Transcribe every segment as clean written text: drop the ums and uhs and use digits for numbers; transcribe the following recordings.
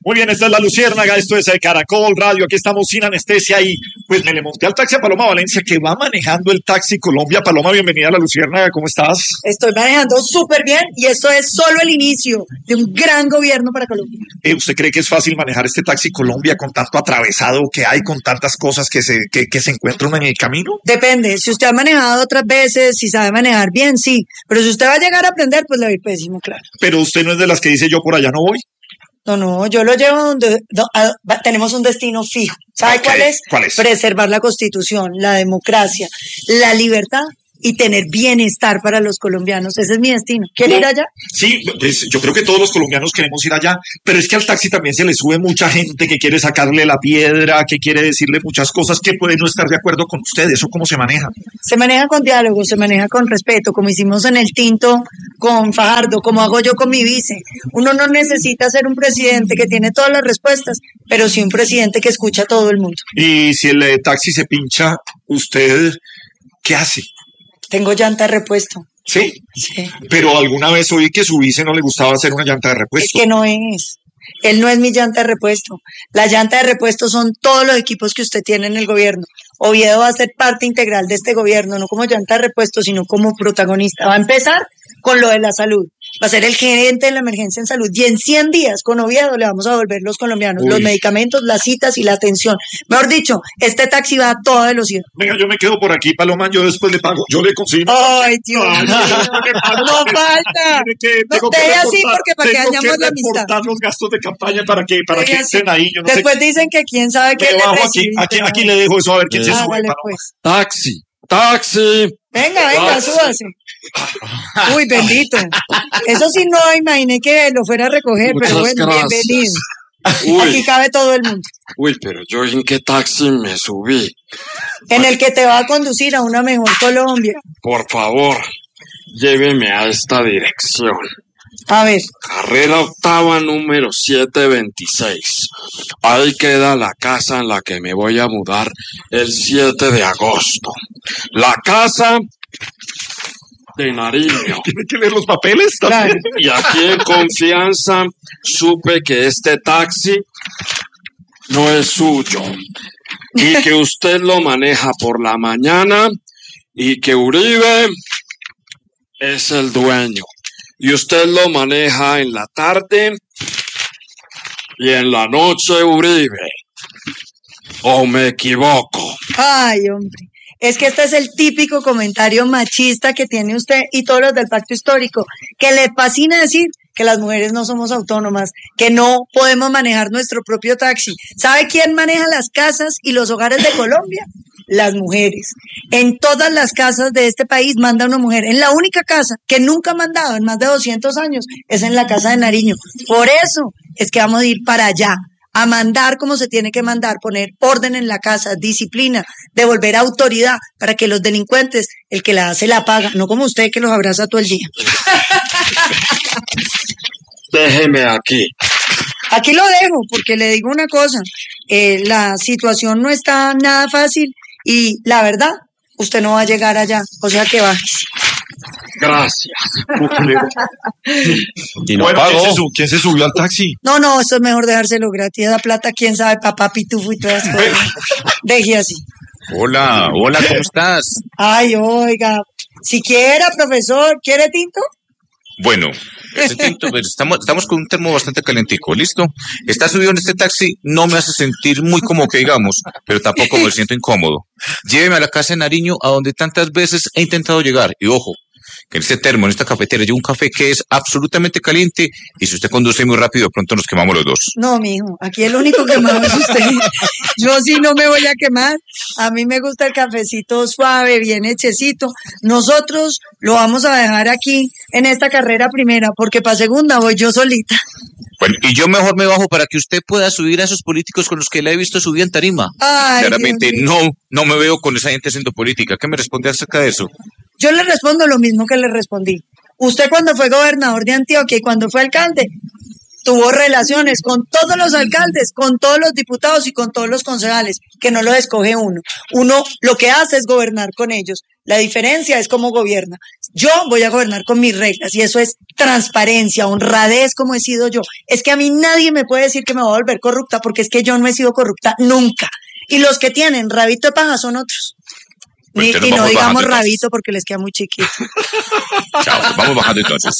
Muy bien, esta es La Luciérnaga, esto es Caracol Radio, aquí estamos sin anestesia y pues me le monté al taxi a Paloma Valencia que va manejando el Taxi Colombia. Paloma, bienvenida a La Luciérnaga, ¿cómo estás? Estoy manejando súper bien y esto es solo el inicio de un gran gobierno para Colombia. ¿Usted cree que es fácil manejar este Taxi Colombia con tanto atravesado que hay, con tantas cosas que se encuentran en el camino? Depende, si usted ha manejado otras veces, si sabe manejar bien, sí, pero si usted va a llegar a aprender, pues le va a ir pésimo, claro. Pero usted no es de las que dice yo por allá no voy. No, yo lo llevo donde tenemos un destino fijo. ¿Sabe Okay. ¿Cuál es? Preservar la Constitución, la democracia, la libertad y tener bienestar para los colombianos. Ese es mi destino. ¿Quiere ir allá? Sí, pues yo creo que todos los colombianos queremos ir allá, pero es que al taxi también se le sube mucha gente que quiere sacarle la piedra, que quiere decirle muchas cosas, que puede no estar de acuerdo con usted. ¿Eso cómo se maneja? Se maneja con diálogo, se maneja con respeto, como hicimos en el tinto con Fajardo, como hago yo con mi vice. Uno no necesita ser un presidente que tiene todas las respuestas, pero sí un presidente que escucha a todo el mundo. Y si el taxi se pincha, ¿usted qué hace? Tengo llanta de repuesto. ¿Sí? Sí. Pero alguna vez oí que su vice no le gustaba hacer una llanta de repuesto. Es que no es. Él no es mi llanta de repuesto. La llanta de repuesto son todos los equipos que usted tiene en el gobierno. Oviedo va a ser parte integral de este gobierno, no como llanta de repuesto, sino como protagonista. Va a empezar con lo de la salud. Va a ser el gerente de la emergencia en salud. Y en 100 días con Oviedo le vamos a devolver los colombianos, los medicamentos, las citas y la atención. Mejor dicho, este taxi va a toda velocidad. Venga, yo me quedo por aquí, Paloma, yo después le pago. Yo le consigo. Ay, Dios mío. No falta. No, deje así porque para que dañamos la amistad. Reportar los gastos de campaña para que estén ahí. Yo no Después sé. dicen que quién sabe qué le Bajo recibe. aquí le dejo eso a ver quién se sube. Hágale, Paloma. pues. Taxi. Venga, súbase. Uy, bendito. Eso sí no imaginé que lo fuera a recoger, Muchas pero bueno, gracias. bienvenido. Uy, Aquí cabe todo el mundo. pero yo en qué taxi me subí. En el que te va a conducir a una mejor Colombia. Por favor, lléveme a esta dirección. A ver, Carrera octava, número 726. Ahí queda la casa en la que me voy a mudar el 7 de agosto. La casa de Nariño. ¿Tiene que leer los papeles? claro. Y aquí en confianza supe que este taxi no es suyo y que usted lo maneja por la mañana y que Uribe es el dueño y usted lo maneja en la tarde y en la noche Uribe. ¿O me equivoco? Ay, hombre. Es que este es el típico comentario machista que tiene usted y todos los del pacto histórico, que le fascina decir que las mujeres no somos autónomas, que no podemos manejar nuestro propio taxi. ¿Sabe quién maneja las casas y los hogares de Colombia? Las mujeres. En todas las casas de este país manda una mujer. En la única casa que nunca ha mandado en más de 200 años es en la casa de Nariño. Por eso es que vamos a ir para allá, a mandar como se tiene que mandar, poner orden en la casa, disciplina, devolver autoridad para que los delincuentes, el que la hace la paga, no como usted que los abraza todo el día. Déjeme aquí. Aquí lo dejo porque le digo una cosa, la situación no está nada fácil y la verdad, usted no va a llegar allá, o sea que bájese. Gracias. Y no bueno, pagó. ¿Quién se subió al taxi? No, esto es mejor dejárselo gratis. Esa plata, quién sabe, papá pitufo y todas esas cosas. Deje así. Hola, ¿cómo estás? Ay, oiga, siquiera, profesor, ¿quiere tinto? Bueno, pues estamos con un termo bastante calentico, ¿listo? Estar subido en este taxi no me hace sentir muy como que digamos, pero tampoco me siento incómodo. Lléveme a la casa de Nariño, a donde tantas veces he intentado llegar. Y ojo, que en este termo, en esta cafetera, llevo un café que es absolutamente caliente y si usted conduce muy rápido, de pronto nos quemamos los dos. No, mijo, aquí el único quemado es usted. Yo sí no me voy a quemar. A mí me gusta el cafecito suave, bien hechecito. Nosotros lo vamos a dejar aquí en esta carrera primera, porque para segunda voy yo solita. Bueno, y yo mejor me bajo para que usted pueda subir a esos políticos con los que le he visto subir en tarima. Ay, claramente no me veo con esa gente haciendo política. ¿Qué me responde acerca de eso? Yo le respondo lo mismo que le respondí. Usted cuando fue gobernador de Antioquia y cuando fue alcalde, tuvo relaciones con todos los alcaldes, con todos los diputados y con todos los concejales, que no los escoge uno. Uno lo que hace es gobernar con ellos. La diferencia es cómo gobierna. Yo voy a gobernar con mis reglas y eso es transparencia, honradez como he sido yo. Es que a mí nadie me puede decir que me voy a volver corrupta porque es que yo no he sido corrupta nunca. Y los que tienen rabito de paja son otros. Pues Y entonces no vamos digamos bajando, entonces. rabito porque les queda muy chiquito. Chao, vamos bajando entonces.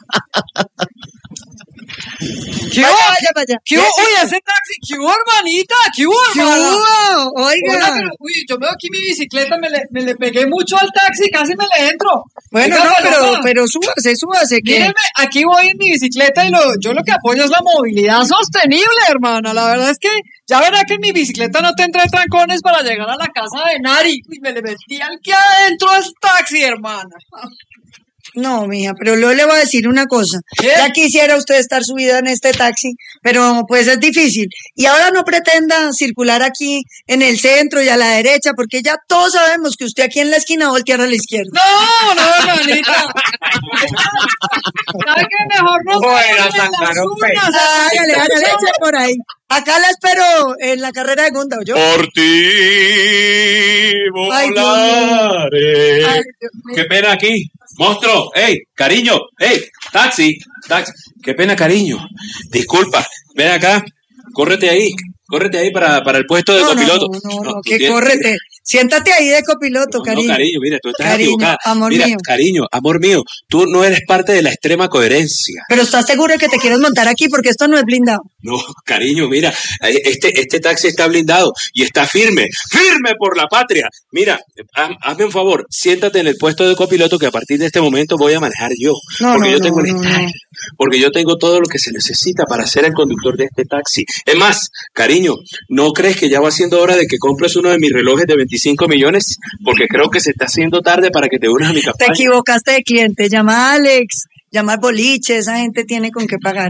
¿Qué hubo? Vaya. ¿Qué hubo? Uy, ese taxi, ¿qué hubo, hermanita? ¿Qué hubo, ¿Qué hermana? hubo? Hola, Oiga. pero, uy, yo veo aquí mi bicicleta, me le pegué mucho al taxi, casi me le entro. Bueno, Oiga, no, Paloma, pero súbase, que mírenme, aquí voy en mi bicicleta y yo lo que apoyo es la movilidad sostenible, hermana. La verdad es que ya verá que en mi bicicleta no tendré trancones para llegar a la casa de Nari. Y me le metí aquí adentro a ese taxi, hermana. no, mija, pero luego le voy a decir una cosa. ¿Qué? Ya quisiera usted estar subida en este taxi, pero pues es difícil. Y ahora no pretenda circular aquí en el centro y a la derecha, porque ya todos sabemos que usted aquí en la esquina va a voltear a la izquierda. No, hermanita. ¿Sabe qué? Mejor no Buenas, en las Santana, urnas. Hágale, eche por ahí. Acá la espero en la carrera de Gunda, ¿oyó? Por ti Ay, Dios mío. volaré. Ay, Dios mío. Qué pena aquí. Monstruo, hey, cariño, hey, taxi. Qué pena, cariño. Disculpa, ven acá, córrete ahí para el puesto de copiloto. No, tú que tienes- córrete. Siéntate ahí de copiloto, No, cariño. cariño, mira, tú estás Cariño, equivocada. amor Mira, mío. cariño, amor mío, tú no eres parte de la extrema coherencia. Pero ¿estás seguro de que te quieres montar aquí? Porque esto no es blindado. No, cariño, mira, este taxi está blindado y está firme por la patria. Mira, hazme un favor, siéntate en el puesto de copiloto que a partir de este momento voy a manejar yo. No, porque no, yo tengo no, el no, style, no. porque yo tengo todo lo que se necesita para ser el conductor de este taxi. Es más, cariño, ¿no crees que ya va siendo hora de que compres uno de mis relojes de 25 millones? Porque creo que se está haciendo tarde para que te unas a mi Te campaña. equivocaste de cliente. Llama a Alex, llama al boliche. Esa gente tiene con qué pagar.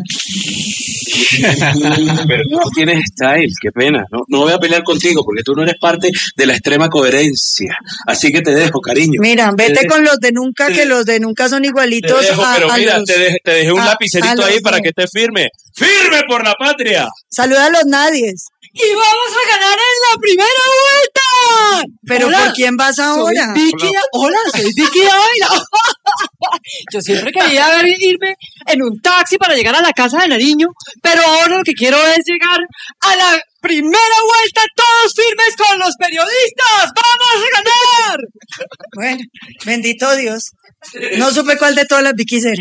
Pero tú no tienes style, qué pena. No voy a pelear contigo porque tú no eres parte de la extrema coherencia. Así que te dejo, cariño. Mira, vete Te con los de nunca, que los de nunca son Te igualitos dejo, a, pero a mira, los... te dejé un a lapicerito ahí los para de- que estés firme. ¡Firme por la patria! Saluda a los nadies. Y vamos a ganar en la primera vuelta. Pero Hola, ¿por quién vas ahora? Soy Vicky, hola, soy Vicky Ávila. Yo siempre quería irme en un taxi para llegar a la casa de Nariño, pero ahora lo que quiero es llegar a la primera vuelta todos firmes con los periodistas. ¡Vamos a ganar! Bueno, bendito Dios. No supe cuál de todas las Vicky era.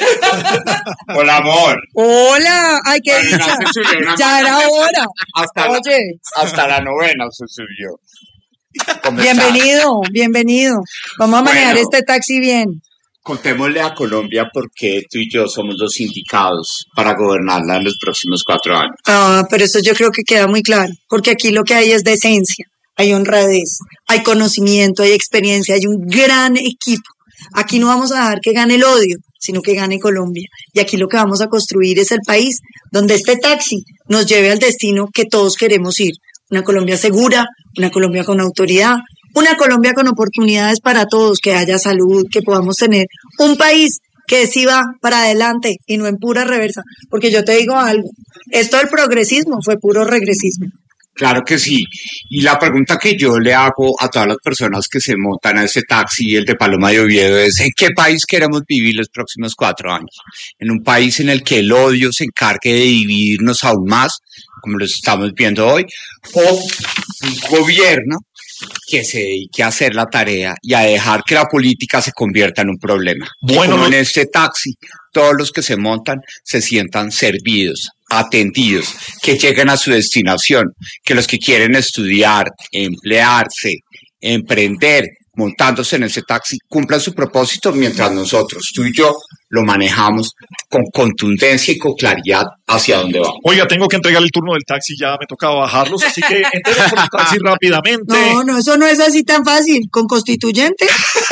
Hola, amor. Hola, ay, qué Bueno, dicha. se subió una Ya era hora. Hasta Oye, la novena se subió. ¿Cómo bienvenido. Vamos a manejar Bueno. este taxi bien. Contémosle a Colombia por qué tú y yo somos los indicados para gobernarla en los próximos 4 años. Ah, pero eso yo creo que queda muy claro, porque aquí lo que hay es decencia, hay honradez, hay conocimiento, hay experiencia, hay un gran equipo. Aquí no vamos a dejar que gane el odio, sino que gane Colombia. Y aquí lo que vamos a construir es el país donde este taxi nos lleve al destino que todos queremos ir. Una Colombia segura, una Colombia con autoridad, una Colombia con oportunidades para todos, que haya salud, que podamos tener un país que sí va para adelante y no en pura reversa. Porque yo te digo algo, esto del progresismo fue puro regresismo. Claro que sí. Y la pregunta que yo le hago a todas las personas que se montan a ese taxi, el de Paloma de Oviedo, es ¿en qué país queremos vivir los próximos 4 años? ¿En un país en el que el odio se encargue de dividirnos aún más, como lo estamos viendo hoy? ¿O un gobierno que se dedique a hacer la tarea y a dejar que la política se convierta en un problema? Bueno, Como no- en este taxi, todos los que se montan se sientan servidos, atendidos, que lleguen a su destinación, que los que quieren estudiar, emplearse, emprender, montándose en ese taxi, cumplan su propósito mientras nosotros, tú y yo, lo manejamos con contundencia y con claridad hacia dónde vamos. Oiga, tengo que entregar el turno del taxi, ya me tocaba bajarlos, así que entremos por el taxi rápidamente. No, eso no es así tan fácil. Con constituyente,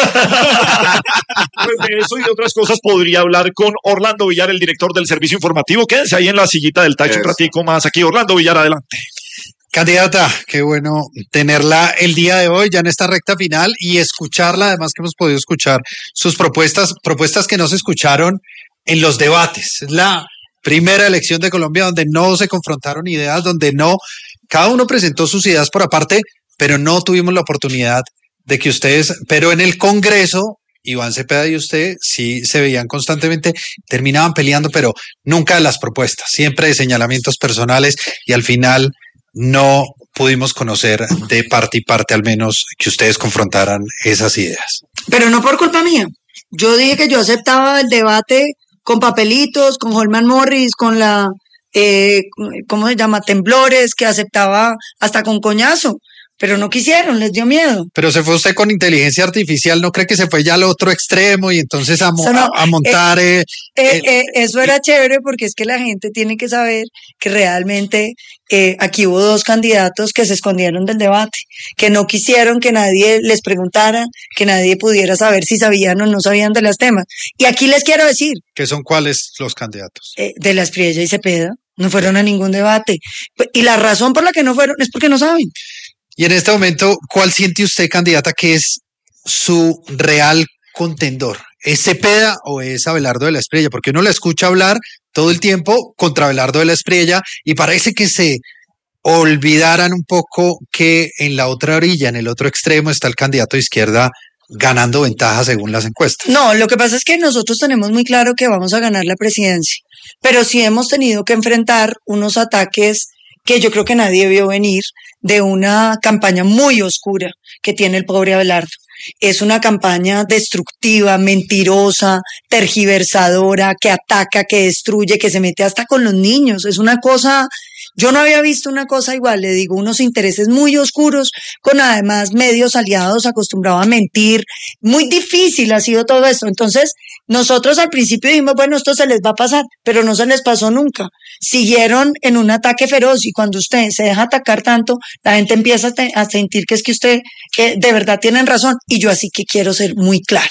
Pues de eso y de otras cosas podría hablar con Orlando Villar, el director del servicio informativo. Quédense ahí en la sillita del taxi un Eso. ratico más. Aquí, Orlando Villar, adelante. Candidata, qué bueno tenerla el día de hoy ya en esta recta final y escucharla, además que hemos podido escuchar sus propuestas que no se escucharon en los debates. Es la primera elección de Colombia donde no se confrontaron ideas, donde no, cada uno presentó sus ideas por aparte, pero no tuvimos la oportunidad de que ustedes, pero en el Congreso, Iván Cepeda y usted sí se veían constantemente, terminaban peleando, pero nunca de las propuestas, siempre de señalamientos personales y al final no pudimos conocer de parte y parte al menos que ustedes confrontaran esas ideas. Pero no por culpa mía. Yo dije que yo aceptaba el debate con papelitos, con Holman Morris, con la, ¿cómo se llama? Temblores, que aceptaba hasta con coñazo. Pero no quisieron, les dio miedo. Pero se fue usted con inteligencia artificial, ¿no cree que se fue ya al otro extremo y entonces a montar? Eso era chévere porque es que la gente tiene que saber que realmente aquí hubo 2 candidatos que se escondieron del debate, que no quisieron que nadie les preguntara, que nadie pudiera saber si sabían o no sabían de los temas. Y aquí les quiero decir. ¿Qué son cuáles los candidatos? De la Espriella y Cepeda, no fueron a ningún debate. Y la razón por la que no fueron es porque no saben. Y en este momento, ¿cuál siente usted, candidata, que es su real contendor? ¿Es Cepeda o es Abelardo de la Espriella? Porque uno la escucha hablar todo el tiempo contra Abelardo de la Espriella y parece que se olvidaran un poco que en la otra orilla, en el otro extremo, está el candidato de izquierda ganando ventaja según las encuestas. No, lo que pasa es que nosotros tenemos muy claro que vamos a ganar la presidencia, pero sí hemos tenido que enfrentar unos ataques que yo creo que nadie vio venir, de una campaña muy oscura que tiene el pobre Abelardo. Es una campaña destructiva, mentirosa, tergiversadora, que ataca, que destruye, que se mete hasta con los niños. Es una cosa, yo no había visto una cosa igual, le digo, unos intereses muy oscuros, con además medios aliados acostumbrados a mentir. Muy difícil ha sido todo esto. Entonces, nosotros al principio dijimos, bueno, esto se les va a pasar, pero no se les pasó nunca. Siguieron en un ataque feroz y cuando usted se deja atacar tanto, la gente empieza a sentir que es que usted de verdad tienen razón. Y yo así que quiero ser muy clara.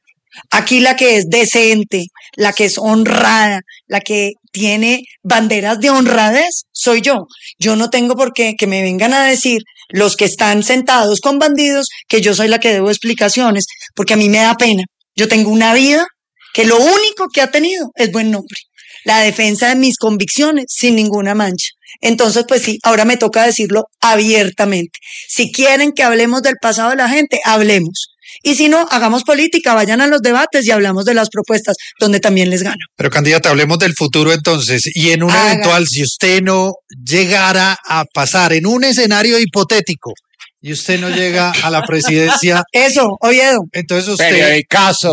Aquí la que es decente, la que es honrada, la que tiene banderas de honradez, soy yo. Yo no tengo por qué que me vengan a decir los que están sentados con bandidos que yo soy la que debo explicaciones, porque a mí me da pena. Yo tengo una vida que lo único que ha tenido es buen nombre. La defensa de mis convicciones sin ninguna mancha. Entonces, pues sí, ahora me toca decirlo abiertamente. Si quieren que hablemos del pasado de la gente, hablemos. Y si no, hagamos política, vayan a los debates y hablamos de las propuestas, donde también les gano. Pero, candidata, hablemos del futuro entonces. Y en un eventual, si usted no llegara a pasar en un escenario hipotético y usted no llega a la presidencia. Eso, Oviedo. Entonces usted. Periodicazo.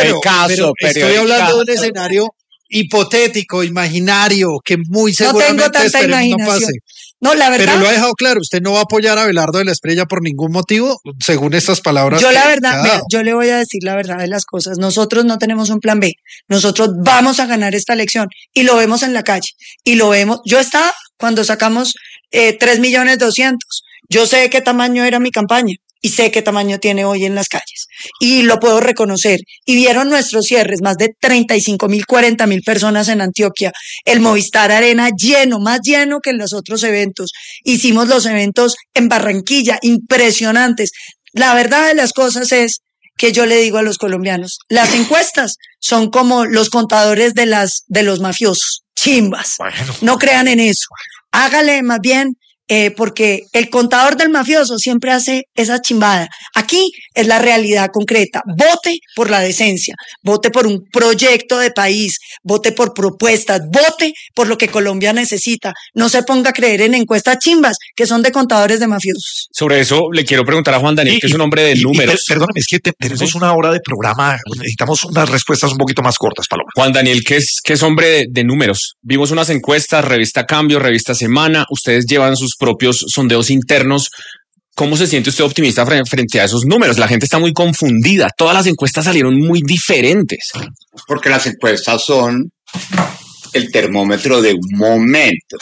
Estoy hablando de un escenario hipotético, imaginario, que muy seguramente no tengo tanta imaginación. No pase. No, la verdad. Pero lo ha dejado claro, usted no va a apoyar a Abelardo de la Espriella por ningún motivo, según estas palabras. Yo la verdad, mira, yo le voy a decir la verdad de las cosas. Nosotros no tenemos un plan B. Nosotros vamos a ganar esta elección y lo vemos en la calle. Y lo vemos. Yo estaba cuando sacamos 3.200.000. Yo sé qué tamaño era mi campaña. Y sé qué tamaño tiene hoy en las calles. Y lo puedo reconocer. Y vieron nuestros cierres, más de 35.000, 40.000 personas en Antioquia. El Movistar Arena lleno, más lleno que en los otros eventos. Hicimos los eventos en Barranquilla, impresionantes. La verdad de las cosas es que yo le digo a los colombianos, las encuestas son como los contadores de los mafiosos. Chimbas. Bueno. No crean en eso. Hágale más bien. Porque el contador del mafioso siempre hace esa chimbada. Aquí es la realidad concreta. Vote por la decencia, vote por un proyecto de país, vote por propuestas, vote por lo que Colombia necesita. No se ponga a creer en encuestas chimbas que son de contadores de mafiosos. Sobre eso le quiero preguntar a Juan Daniel, que es un hombre de números. Perdóname, es que tenemos una hora de programa, necesitamos unas respuestas un poquito más cortas, Paloma. Juan Daniel, que es hombre de números. Vimos unas encuestas, revista Cambio, revista Semana, ustedes llevan sus propios sondeos internos. ¿Cómo se siente usted optimista frente a esos números? La gente está muy confundida. Todas las encuestas salieron muy diferentes. Porque las encuestas son el termómetro de un momento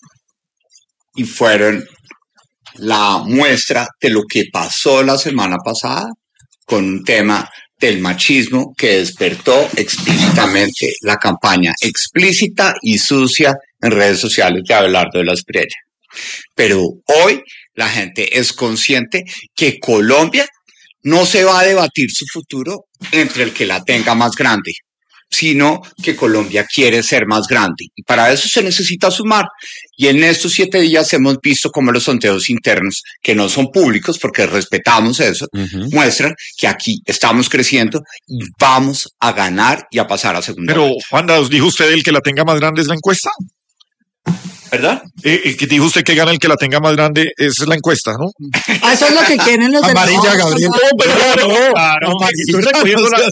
y fueron la muestra de lo que pasó la semana pasada con un tema del machismo que despertó explícitamente la campaña explícita y sucia en redes sociales de Abelardo de la Espriella. Pero hoy la gente es consciente que Colombia no se va a debatir su futuro entre el que la tenga más grande. sino que Colombia quiere ser más grande. Y para eso se necesita sumar. Y en estos 7 días hemos visto cómo los sondeos internos, que no son públicos porque respetamos eso, muestran que aquí estamos creciendo y vamos a ganar y a pasar a segunda Pero, vuelta. Juanda, ¿os dijo usted el que la tenga más grande es la encuesta? ¿Verdad? Que dijo usted que gana el que la tenga más grande es la encuesta, ¿no? Eso es lo que quieren los Amarilla, Gabriel. Claro, estoy recogiendo la...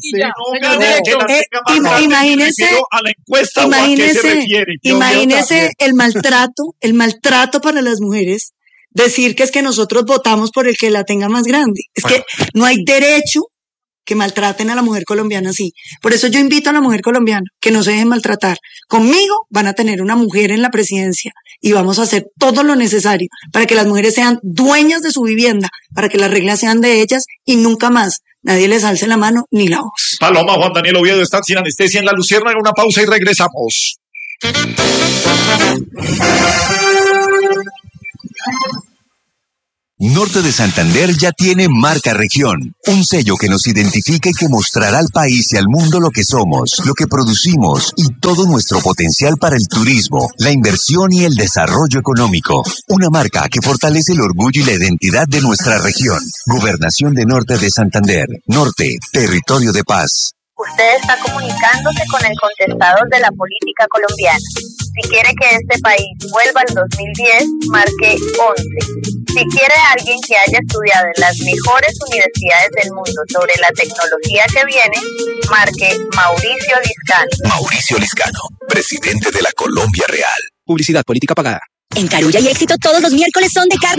Imagínese, a la encuesta o a qué se refiere. imagínese el maltrato para las mujeres, decir que es que nosotros votamos por el que la tenga más grande. Es que no hay derecho que maltraten a la mujer colombiana así. Por eso yo invito a la mujer colombiana que no se dejen maltratar. Conmigo van a tener una mujer en la presidencia y vamos a hacer todo lo necesario para que las mujeres sean dueñas de su vivienda, para que las reglas sean de ellas y nunca más nadie les alce la mano ni la voz. Paloma, Juan Daniel Oviedo están sin anestesia en La Luciérnaga. Una pausa y regresamos. Norte de Santander ya tiene marca región, un sello que nos identifica y que mostrará al país y al mundo lo que somos, lo que producimos y todo nuestro potencial para el turismo, la inversión y el desarrollo económico. Una marca que fortalece el orgullo y la identidad de nuestra región. Gobernación de Norte de Santander. Norte, territorio de paz. Usted está comunicándose con el contestador de la política colombiana. Si quiere que este país vuelva al 2010, marque 11. Si quiere a alguien que haya estudiado en las mejores universidades del mundo sobre la tecnología que viene, marque Mauricio Liscano. Mauricio Liscano, presidente de la Colombia Real. Publicidad política pagada. En Carulla y Éxito todos los miércoles son de carne.